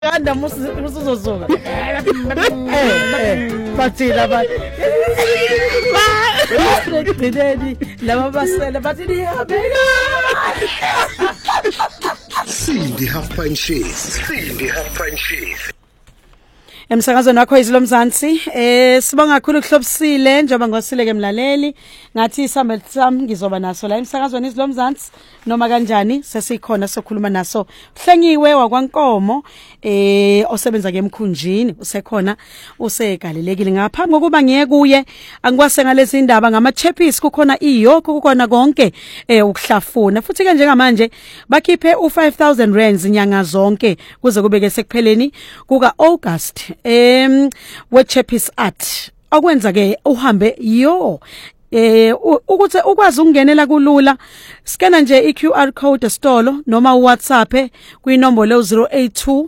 Kanda musuzozoka. Bathina ba. Ngideni laba basela bathi niyabeka. Cindy Half-Pint Cheese. Emsakazweni wakho izilomzansi sibonga kakhulu ukuhlobisile njengoba ngwasileke emlaleli ngathi isambel sami ngizoba naso la emsakazweni izilomzansi noma kanjani sesikhona sokhuluma naso Hlengiwe wakwankomo osebenza ke emkhunjini usekhona usegalelekile ngapha ngokuba ngiye kuye angikwase ngalezi indaba ngama chappies kukhona iyokho kukhona konke ukuhlafuna futhi ke njengamanje bakhiphe u5000 rands inyanga zonke kuze kube ke sekupheleni kuka August we chappies art okwenza ke uhambe ukuthi ukwazi ukungenela kulula scanner nje iQR code estolo noma uWhatsApp kwinombolo 082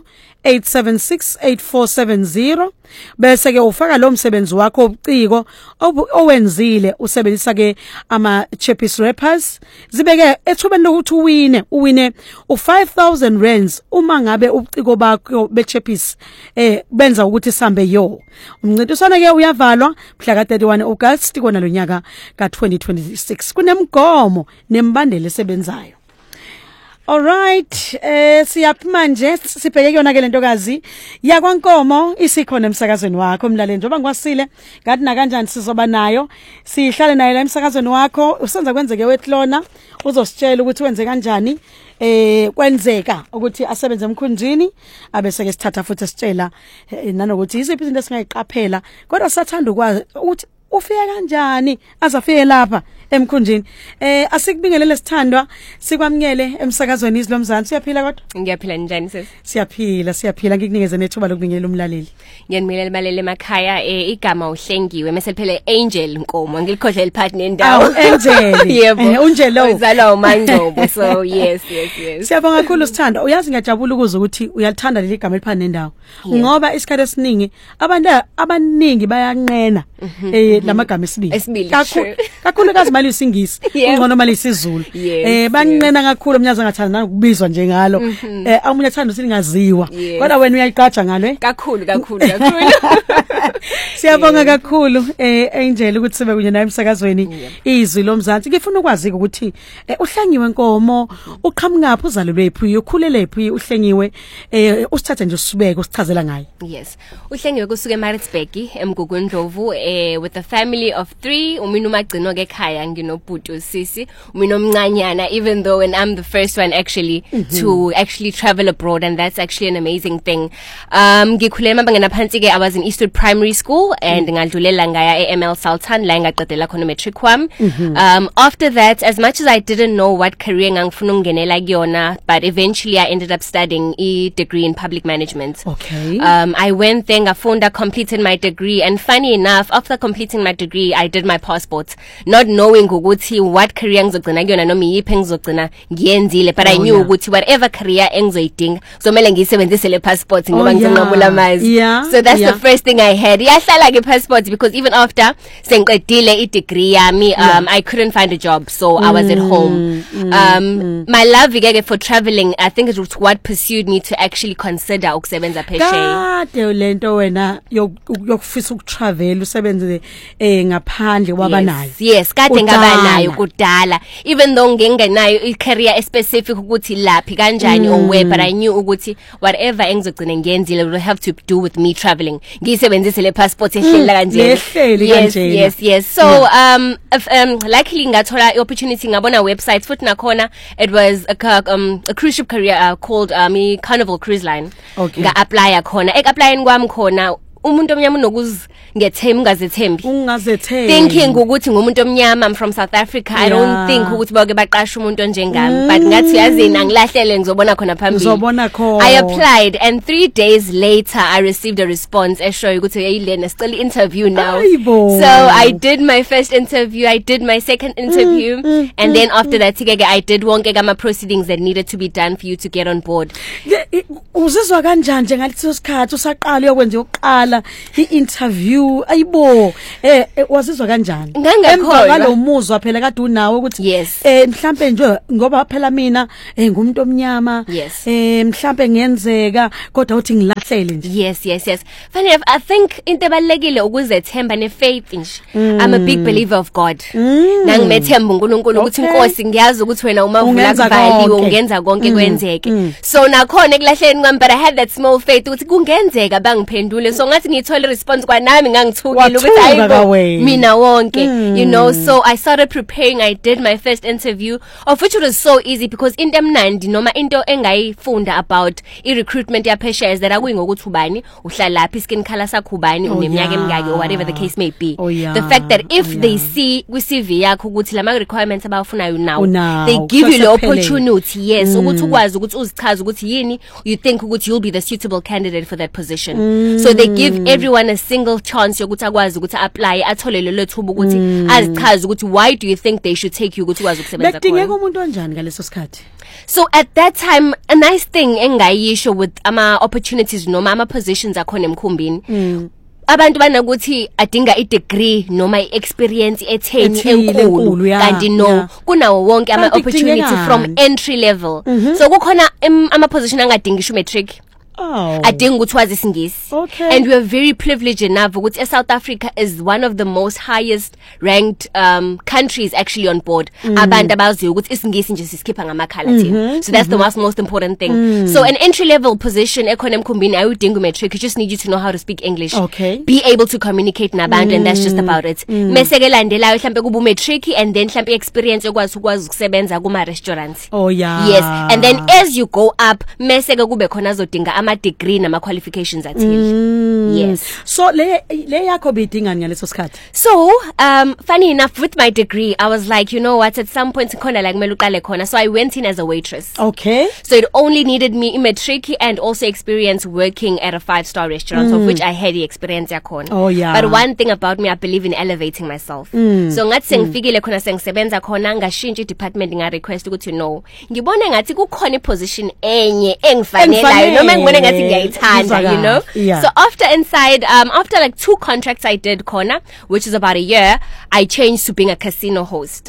8768470 bese ke ufaka lo msebenzi wakho obuciko owenzile usebenzisa ke ama chappies rappers zibeke ethubeni lokuthi uwine u5000 rands uma ngabe ubuciko bakho bechappies benza ukuthi sambe umncintiswano ke uyavalwa mhla ka 31 August kona lonyaka ka 2026 kunemgomo nembandela esebenzayo. Alright, siyaphuma nje sibheke kuyona ke lentokazi yakwankomo isikhona emsakazweni wakho mlaleli njengoba ngiwasile ngathi na kanjani sizoba nayo sihlale nayo la emsakazweni wakho usenza kwenzeke wethlona uzositshela ukuthi wenze kanjani kwenzeka ukuthi asebenze emkhunjini abese ke sithatha futhi sitshela nanokuthi iziphi izinto esingayiqaphela kodwa sathanda ukwazi ukuthi ufike kanjani azafike lapha emkhunjini asikubingelele sithandwa sikwamngele emsakazweni izilomzansi uyaphila kodwa ngiyaphila njani sis siyaphila ngikunikeze nethuba lokubingelela umlaleli ngiyanimela balele emakhaya igama uhlengiwe mase phela Angel Nkomo ngilikhohle lipartner nendawo Angel yebo unjelo uzalwa uMangcobo so yes siyabonga kakhulu sithanda uyazi ngiyajabula ukuze ukuthi uyalithanda leli gama lipartner nendawo ngoba isikhathi esiningi abantu abaningi bayanqena lamagama esibili kakhulu kazi mali isingisi ungcono mali isizulu banqena kakhulu umnyazo ngathanda ukubizwa nje ngalo amunye athanda ukuthi lingaziwa kodwa wena uyayiqatsha ngalo kakhulu siyabonga kakhulu Angel ukuthi sibe kunye naye emsakazweni izwi lomzansi ngifuna ukwazi ukuthi uhlengiwe Nkomo uqhamungaphi uzalelwe ephi ukhulele ephi uhlengiwe usithathe nje usibeke usichazela ngayo. Yes uhlengiwe kusuka eMaritzburg eMgugundlovu with a family of 3 umina umagcino ke ekhaya nginobhuti usisi umina omncanyana even though when I'm the first one actually to actually travel abroad and that's actually an amazing thing. Ngikhulela mabangena phansi ke I was in Eastwood Primary School and ngadlulela ngaya eML Sultan la ngaqedela khona matric wami. After that as much as I didn't know what career ngangifuna ukungenela kuyona but eventually I ended up studying a degree in public management. Okay. I went there ngafunda completed my degree and funny enough after completing my degree I did my passport not knowing ukuthi what career ngizogcina kuyona noma yiphi engizogcina ngiyenzile but I knew ukuthi whatever career engizoyidinga somele ngiyisebenzise le passport ngoba ngizinqabula amazi so that's the first thing I had yahlala ke passport because even after sengiqedile I degree yami I couldn't find a job so I was at home my love ke for traveling I think it was what pursued me to actually consider ukusebenza phesheya kade lento wena yokufisa ukutravel usebenze ngaphandle wabanayo yes kade ngaba nayo kudala even though ngingenayo i-career specific ukuthi laphi kanjani or where but I knew ukuthi whatever engizogcina ngiyenzile will have to do with me traveling ngiyisebenzise le passport ehlela kanje yes so luckily ngathola opportunity ngabona website futhi nakhona it was a cruise ship career called Carnival Cruise Line nga-apply khona ek-applying kwami khona umuntu omnyama ungazethembi thinking ukuthi ngumuntu omnyama I'm from South Africa I don't think ukuthi bake baqasha umuntu onjengami but ngathi yazini angilahlele ngizobona khona phambili I applied and 3 days later I received a response eshoyo ukuthi yayilena sicela interview now so I did my first interview I did my second interview and then after that I did wonke ama proceedings that needed to be done for you to get on board. Uzizwa kanjani nje ngaleso sikhathi usaqala uyokwenza yokuqala i-interview you ayibo wazizwa kanjani Ngangakholwa. Ngalomuzwa phela kade unawo ukuthi Yes. Mhlambe nje ngoba phela mina ngumuntu omnyama Yes. Mhlambe ngiyenzeka kodwa uthi ngilahlele nje. Yes. Funny enough, I think into ebalekile ukuzethemba nefaith nje. I'm a big believer of God. Nangimethemba uNkulunkulu ukuthi Okay. Nkosi ngiyazi ukuthi wena uma uvula Ungenza kuvaliwe konke. ungenza konke kwenzeke. So nakhona ekulahleni kwami, but I had that small faith ukuthi kungenzeka bangiphendule. So ngathi ngithola response kwanami ngangithukile ukuthi Wathuka hayibo kawe. mina wonke. You know, so I started preparing. I did my first interview, of which it was so easy because into emnandi noma into engayifunda about i-recruitment yaphesheya is that akuyi ngokuthi ubani uhlalaphi skin color sakho ubani uneminyaka emingaki or whatever the case may be. The fact that if they see kwi-CV yakho ukuthi lama requirements abafunayo now, they give you the opportunity, yes, ukuthi ukwazi ukuthi uzichaze ukuthi yini you think ukuthi you'll be the suitable candidate for that position. So they give everyone a single chance yokuthi akwazi ukuthi apply athole lelo thuba ukuthi azichaze ukuthi why do you think they should take you ukuthi ukwazi ukusebenza khona. Bekudingeka umuntu onjani ngaleso sikhathi? So at that time, a nice thing engayisho with ama opportunities noma ama positions akhona emkhumbini. Abantu banakuthi adinga i-degree noma i-experience etheni enkulu kanti no kunawo wonke ama opportunity from entry level. So kukhona ama position angadingi matric. Adinga ukuthi wazi isingisi. And we are very privileged enough ukuthi South Africa is one of the most highest ranked countries actually on board. Abantu abaziyo ukuthi isingisi nje siskipha ngamakhala thina. So that's the most important thing. So an entry level position ekhona emkhumbini ayudinga matric, you just need you to know how to speak English. Be able to communicate nabantu and that's just about it. Mase ke landelayo mhlambe kubu matric and then mhlambe experience ukwazi ukusebenza kuma restaurants. Yes, and then as you go up mase ke kube khona azodinga ama degree nama qualifications athile. Yes. So le yakho bidinga ngaleso sikhathi. So funny enough, with my degree I was like, you know what, at some point khona like kumele uqale khona, so I went in as a waitress. So it only needed me matric and also experience working at a 5-star restaurant, of which I had the experience yakhona. But one thing about me, I believe in elevating myself. So ngathi sengifikile khona sengisebenza khona ngashintsha department nga request ukuthi no ngibone ngathi kukhona iposition enye engifanelayo noma ngibone ngathi ngiyayithanda, you know. So after like 2 contracts I did khona, which is about a year, I changed to being a casino host.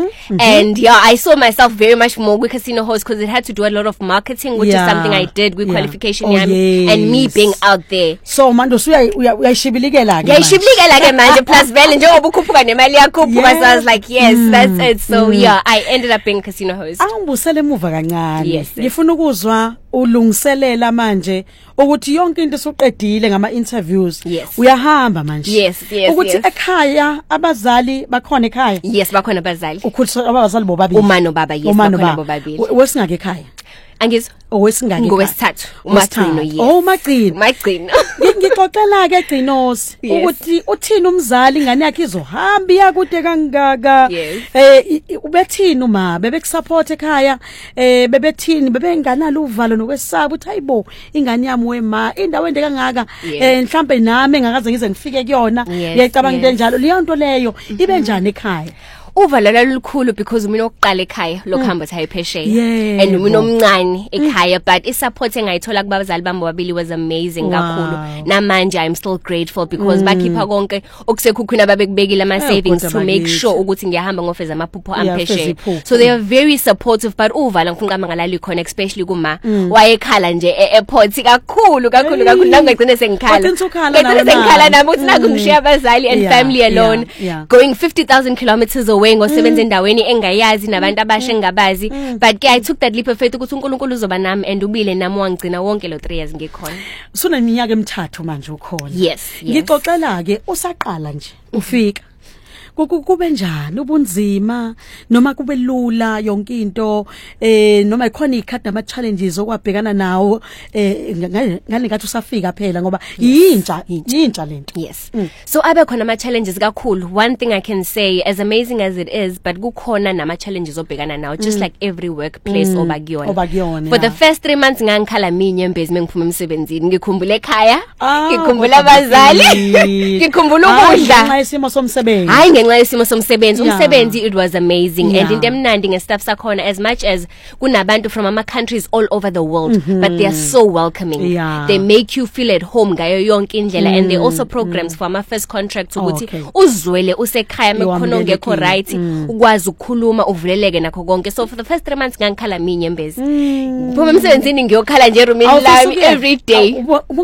And I saw myself very much more with casino host because it had to do a lot of marketing, which is something I did with qualification yami and me being out there. So manje uyayishibilikela ke. Yayishibilikela ke manje plus vele njengoba ukhuphuka nemali yakho so I was like yes, that's it. So I ended up being a casino host. Angibusele emuva kancane. Ngifuna ukuzwa ulungiselela manje ukuthi yonke into soqedile ngama interviews uyahamba manje. Ukuthi ekhaya abazali bakhona ekhaya. Yes, bakhona abazali. Ukhulisa abazali bobabili. Uma no baba, yes, bakhona bobabili. Wesingake ekhaya. Angizwa owesingake ngowesithathu umagcino. Yes. Magcino. Ngixoxela ke Gcinosi ukuthi uthini umzali ingane yakhe izohamba iyakude kangaka. Ubethini uma bebekusupport ekhaya, bebethini bebenganalo uvalo nokwesaba uthi hayibo ingane yami wema indawo ende kangaka, mhlambe nami engakaze ngize ngifike kuyona. Ngiyacabanga into enjalo leyo nto leyo ibe njani ekhaya. Uvalala lulukhulu because mina oqala ekhaya lokuhamba thayi phesheya and mina omncane ekhaya, but isupport engayithola kubazali bami bobabili was amazing kakhulu. Namanje I'm still grateful because bakhipha konke okusekhukhwini ababekubekile ama savings to make sure ukuthi ngiyahamba ngofeza amaphupho amphesheya. So they are very supportive, but uvala ngifuna ngalali khona especially kuma wayekhala nje e-airport kakhulu nangigcine sengikhala nami uthi naku ngishiya abazali and family alone going 50,000 kilometers away ngosebenza endaweni engayazi nabantu abasha engabazi, but ke I took that leap of faith ukuthi uNkulunkulu uzoba nami and ubile nami wangcina wonke lo 3 years ngikhona. Suneminyaka emithathu manje ukhona. Ngixoxela ke usaqala nje ufika kube njani ubunzima noma kube lula yonke into noma ikhona ikhadi nama challenges okwabhekana nawo ngale ngathi usafika phela ngoba yintsha lento. So abe khona ama challenges kakhulu. One thing I can say, as amazing as it is, but kukhona nama challenges obhekana nawo just like every workplace obakuyona. For the first 3 months ngangikhala minye embezi mengiphuma emsebenzini, ngikhumbula ekhaya, ngikhumbula abazali, ngikhumbula ukudla. Ngenxa yesimo somsebenzi. Hayi ngenxa yesimo somsebenzi Yeah. umsebenzi it was amazing Yeah. and into emnandi nge-staff sakhona as much as kunabantu from ama countries all over the world but they are so welcoming. Yeah. They make you feel at home ngayo yonke indlela and they also programs for ama first contracts ukuthi Okay. uzwele usekhaya mekhono ngekho Wamukelekile. right ukwazi ukukhuluma uvuleleke nakho konke. So for the first 3 months ngangikhala minyembezi phuma emsebenzini ngiyokhala nje roomini lami every day.